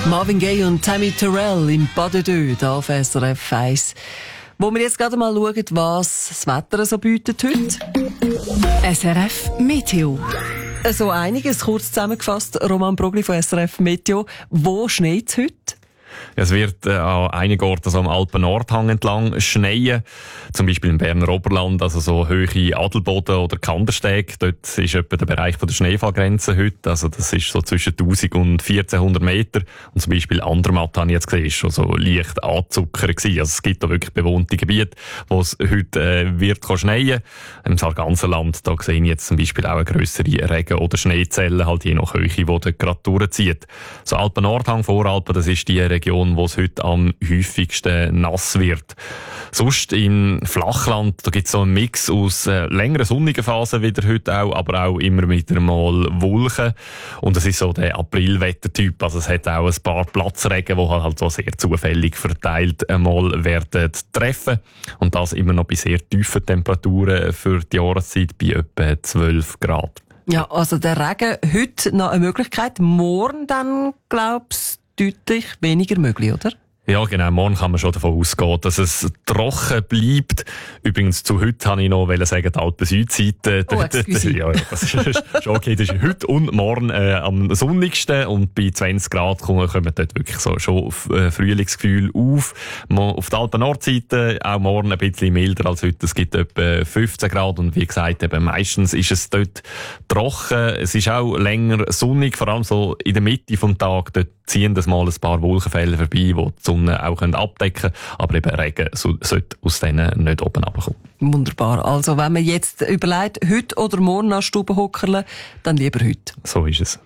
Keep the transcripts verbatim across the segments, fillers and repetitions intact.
Marvin Gaye und Tammy Terrell im Pas de Deux, hier auf S R F eins. Wo wir jetzt gerade mal schauen, was das Wetter so bietet heute. S R F Meteo. So einiges, kurz zusammengefasst, Roman Brogli von S R F Meteo. Wo schneit es heute? Es wird äh, an einigen Orten so am Alpen-Nordhang entlang schneien. Zum Beispiel im Berner Oberland, also so Höhe Adelboden oder Kandersteg. Dort ist etwa der Bereich von der Schneefallgrenze heute. Also das ist so zwischen tausend und vierzehnhundert Meter. Und zum Beispiel Andermatt, habe ich jetzt gesehen, ist schon so leicht anzuckern gewesen. Also es gibt da wirklich bewohnte Gebiete, wo es heute äh, wird schneien. Im Sarganserland, da sehe ich jetzt zum Beispiel auch eine grössere Regen- oder Schneezelle, halt je nach Höhe, die dort gerade durchzieht. So Alpen-Nordhang, Voralpen, das ist die Region, wo es heute am häufigsten nass wird. Sonst im Flachland, da gibt es so einen Mix aus äh, längeren sonnigen Phasen wieder heute auch, aber auch immer wieder mal Wolken. Und es ist so der Aprilwettertyp, also es hat auch ein paar Platzregen, die halt so sehr zufällig verteilt einmal werden treffen. Und das immer noch bei sehr tiefen Temperaturen für die Jahreszeit, bei etwa zwölf Grad. Ja, also der Regen heute noch eine Möglichkeit, morgen dann, glaubst du, deutlich weniger möglich, oder? Ja, genau. Morgen kann man schon davon ausgehen, dass es trocken bleibt. Übrigens, zu heute habe ich noch sagen, die Alpen-Südseite. Oh, excuse. Ja, ja, das ist schon okay. Das ist heute und morgen äh, am sonnigsten. Und bei zwanzig Grad kommen, kommen dort wirklich so schon äh, Frühlingsgefühl auf. Auf der Alpen-Nordseite auch morgen ein bisschen milder als heute. Es gibt etwa fünfzehn Grad. Und wie gesagt, eben meistens ist es dort trocken. Es ist auch länger sonnig, vor allem so in der Mitte vom Tag. Dort ziehen das mal ein paar Wolkenfälle vorbei, die die Sonne auch abdecken können. Aber eben Regen so, sollte aus denen nicht oben runterkommen. Wunderbar. Also wenn man jetzt überlegt, heute oder morgen nach Stubenhockerle, dann lieber heute. So ist es.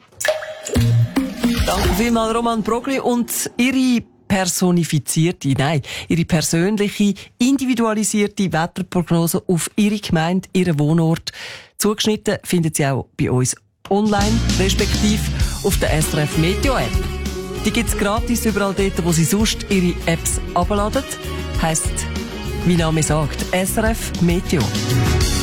Danke vielmals, Roman Brogli. Und Ihre personifizierte, nein, Ihre persönliche, individualisierte Wetterprognose auf Ihre Gemeinde, Ihren Wohnort zugeschnitten, finden Sie auch bei uns online, respektive auf der S R F Meteo App. Die gibt's gratis überall dort, wo Sie sonst Ihre Apps abladen. Heisst, wie Name sagt, S R F Meteo.